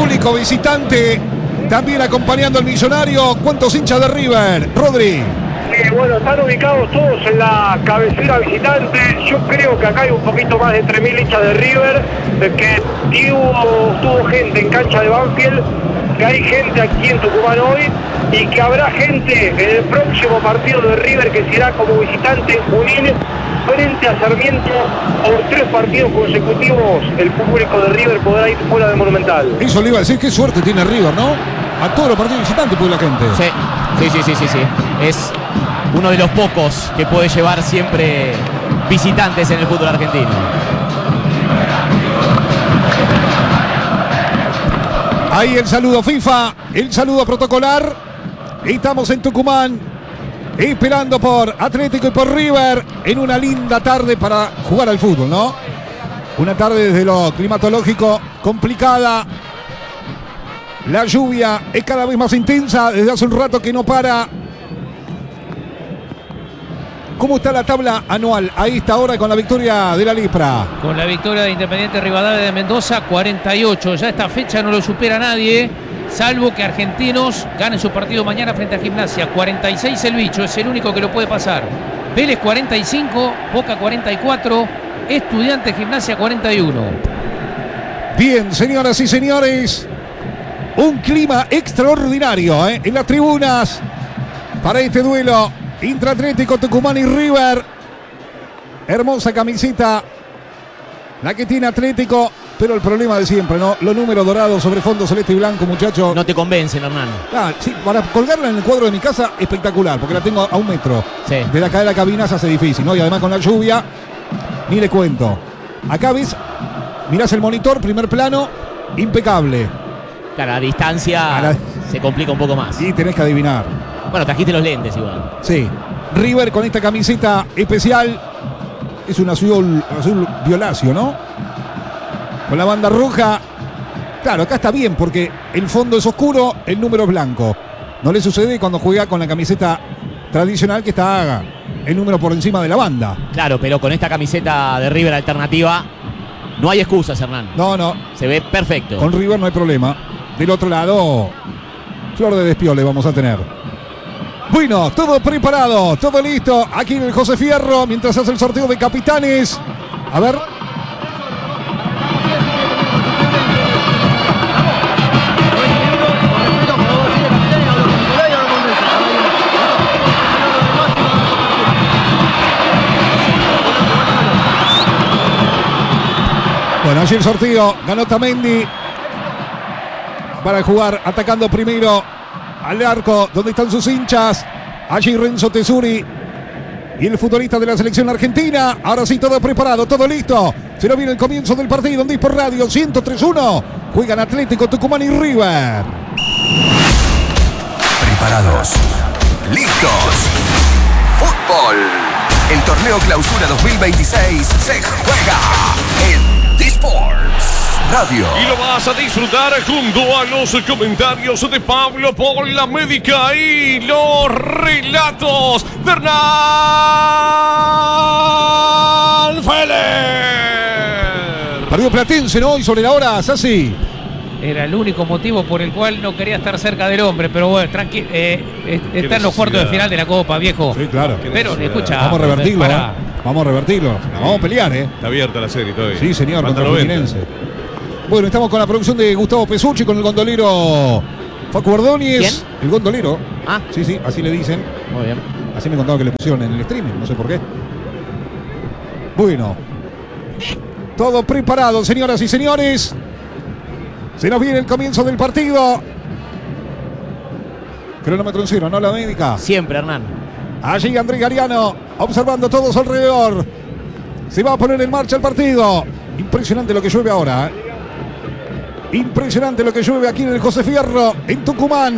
público visitante también acompañando al Millonario. ¿Cuántos hinchas de River, Rodri? Bueno, están ubicados todos en la cabecera visitante. Yo creo que acá hay un poquito más de 3.000 hinchas de River, que tuvo gente en cancha de Banfield, que hay gente aquí en Tucumán hoy y que habrá gente en el próximo partido de River que será como visitante en Junín frente a Sarmiento. Por 3 partidos consecutivos el público de River podrá ir fuera de Monumental. Eso le iba a decir, qué suerte tiene River, ¿no? A todos los partidos visitantes puede la gente. Sí. Es uno de los pocos que puede llevar siempre visitantes en el fútbol argentino. Ahí el saludo FIFA, el saludo protocolar. Estamos en Tucumán, esperando por Atlético y por River en una linda tarde para jugar al fútbol, ¿no? Una tarde desde lo climatológico complicada. La lluvia es cada vez más intensa, desde hace un rato que no para. ¿Cómo está la tabla anual a esta hora con la victoria de la Lipra? Con la victoria de Independiente Rivadavia de Mendoza, 48. Ya esta fecha no lo supera nadie, salvo que Argentinos ganen su partido mañana frente a Gimnasia. 46 el Bicho, es el único que lo puede pasar. Vélez 45, Boca 44, Estudiantes Gimnasia 41. Bien, señoras y señores, un clima extraordinario en las tribunas para este duelo Intraatlético Tucumán y River. Hermosa camiseta la que tiene Atlético, pero el problema de siempre, ¿no? Los números dorados sobre fondo celeste y blanco, muchachos. No te convencen, Hernán. Sí, para colgarla en el cuadro de mi casa, espectacular, porque la tengo a 1 metro. Sí. De la cadera de la cabina se hace difícil, ¿no? Y además con la lluvia, ni le cuento. Acá ves, mirás el monitor, primer plano, impecable. Claro, a distancia se complica un poco más. Y tenés que adivinar. Bueno, trajiste los lentes igual. Sí. River con esta camiseta especial. Es un azul violáceo, ¿no? Con la banda roja. Claro, acá está bien porque el fondo es oscuro, el número es blanco. No le sucede cuando juega con la camiseta tradicional que está el número por encima de la banda. Claro, pero con esta camiseta de River alternativa no hay excusas, Hernán. No. Se ve perfecto. Con River no hay problema. Del otro lado, flor de despiole vamos a tener. Bueno, todo preparado, todo listo. Aquí en el José Fierro, mientras hace el sorteo de capitanes. A ver. Bueno, allí el sorteo. Ganó Tamendi para jugar atacando primero al arco donde están sus hinchas. Allí Renzo Tesuri y el futbolista de la selección argentina. Ahora sí, todo preparado, todo listo. Se nos viene el comienzo del partido en Dispor Radio 103.1. Juegan Atlético Tucumán y River. Preparados, listos. Fútbol. El torneo Clausura 2026 se juega en Disports Radio. Y lo vas a disfrutar junto a los comentarios de Pablo por la médica y los relatos de Hernán Feller. Partido platense, ¿no? Y sobre la hora, Sassi. Era el único motivo por el cual no quería estar cerca del hombre, pero bueno, tranquilo, está en los cuartos de final de la Copa, viejo. Sí, claro. Pero escucha. Vamos a revertirlo, Vamos a revertirlo. Vamos a pelear, Está abierta la serie todavía. Sí, señor, contra el Fluminense. Bueno, estamos con la producción de Gustavo Pesucci, con el gondolero Facu Ordóñez. ¿Quién? El gondolero. Ah. Sí, así le dicen. Muy bien. Así me contaban que le pusieron en el streaming, no sé por qué. Bueno. Todo preparado, señoras y señores. Se nos viene el comienzo del partido. Cronómetro en cero, ¿no? La médica. Siempre, Hernán. Allí Andrés Gariano, observando todos alrededor. Se va a poner en marcha el partido. Impresionante lo que llueve ahora. Impresionante lo que llueve aquí en el José Fierro, en Tucumán.